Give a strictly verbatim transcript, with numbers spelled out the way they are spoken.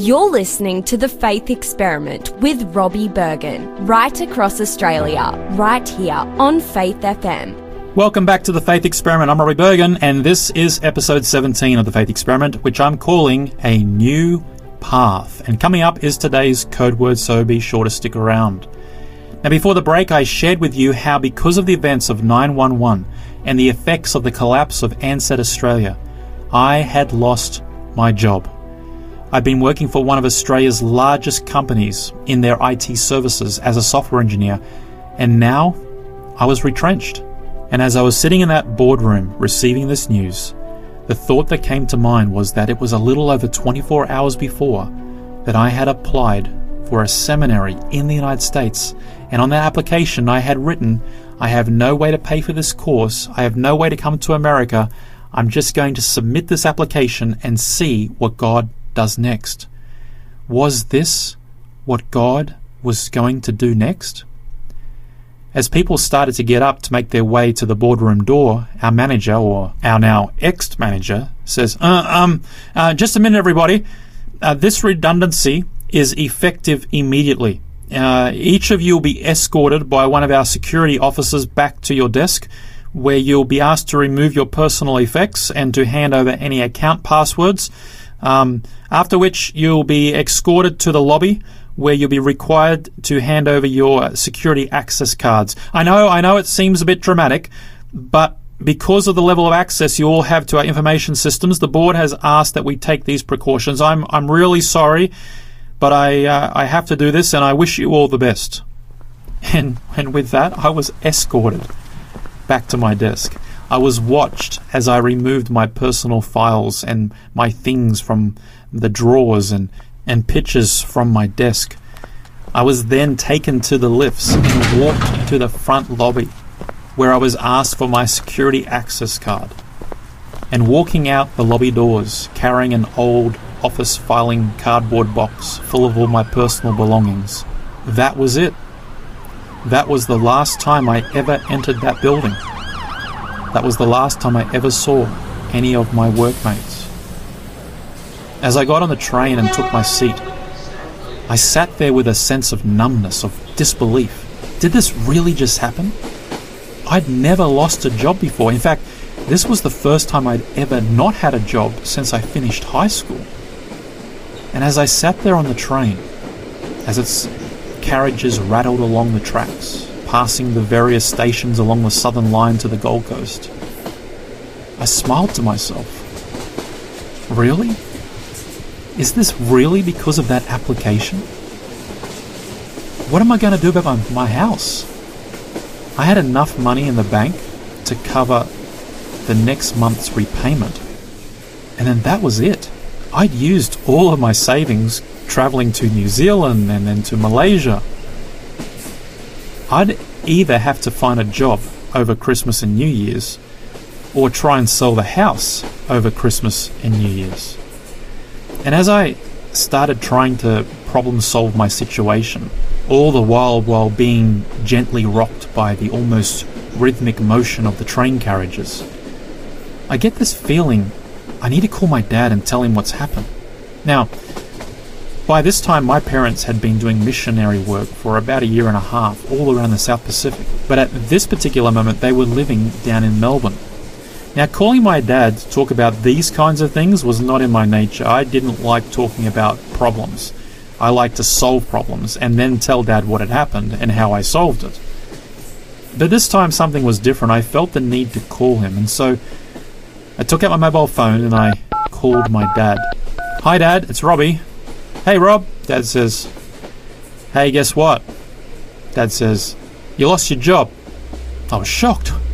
You're listening to The Faith Experiment with Robbie Bergen, right across Australia, right here on Faith F M. Welcome back to The Faith Experiment. I'm Robbie Bergen, and this is episode seventeen of The Faith Experiment, which I'm calling A New Path. And coming up is today's code word, so be sure to stick around. Now, before the break, I shared with you how because of the events of nine one one and the effects of the collapse of Ansett Australia, I had lost my job. I'd been working for one of Australia's largest companies in their I T services as a software engineer, and now I was retrenched. And as I was sitting in that boardroom receiving this news, the thought that came to mind was that it was a little over twenty-four hours before that I had applied for a seminary in the United States, and on that application I had written, I have no way to pay for this course, I have no way to come to America, I'm just going to submit this application and see what God does next. Was this what God was going to do next? As people started to get up to make their way to the boardroom door, our manager, or our now ex-manager, says, uh, um, uh, just a minute, everybody. Uh, this redundancy is effective immediately. Uh, each of you will be escorted by one of our security officers back to your desk, where you'll be asked to remove your personal effects and to hand over any account passwords. Um, after which you'll be escorted to the lobby where you'll be required to hand over your security access cards. I know, I know it seems a bit dramatic, but because of the level of access you all have to our information systems, the board has asked that we take these precautions. I'm, I'm really sorry, but I, uh, I have to do this, and I wish you all the best. And, and with that, I was escorted back to my desk. I was watched as I removed my personal files and my things from the drawers and, and pictures from my desk. I was then taken to the lifts and walked to the front lobby, where I was asked for my security access card. And walking out the lobby doors, carrying an old office filing cardboard box full of all my personal belongings, that was it. That was the last time I ever entered that building. That was the last time I ever saw any of my workmates. As I got on the train and took my seat, I sat there with a sense of numbness, of disbelief. Did this really just happen? I'd never lost a job before. In fact, this was the first time I'd ever not had a job since I finished high school. And as I sat there on the train, as its carriages rattled along the tracks, passing the various stations along the Southern Line to the Gold Coast, I smiled to myself. Really? Is this really because of that application? What am I going to do about my, my house? I had enough money in the bank to cover the next month's repayment, and then that was it. I'd used all of my savings traveling to New Zealand and then to Malaysia. I'd either have to find a job over Christmas and New Year's or try and sell the house over Christmas and New Year's. And as I started trying to problem solve my situation, all the while while being gently rocked by the almost rhythmic motion of the train carriages, I get this feeling I need to call my dad and tell him what's happened. Now, by this time, my parents had been doing missionary work for about a year and a half all around the South Pacific. But at this particular moment, they were living down in Melbourne. Now, calling my dad to talk about these kinds of things was not in my nature. I didn't like talking about problems. I liked to solve problems and then tell Dad what had happened and how I solved it. But this time, something was different. I felt the need to call him, and so I took out my mobile phone and I called my dad. "Hi, Dad, it's Robbie." "Hey, Rob," Dad says. "Hey, guess what?" Dad says, "You lost your job." I was shocked.